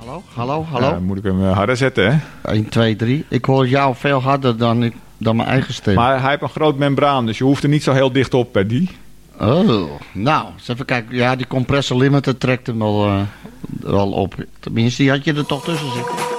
Hallo. Moet ik hem harder zetten, hè? 1, 2, 3. Ik hoor jou veel harder dan mijn eigen stem. Maar hij heeft een groot membraan, dus je hoeft er niet zo heel dicht op bij die. Oh, nou, eens even kijken. Ja, die compressor limiter trekt hem wel op. Tenminste, die had je er toch tussen zitten.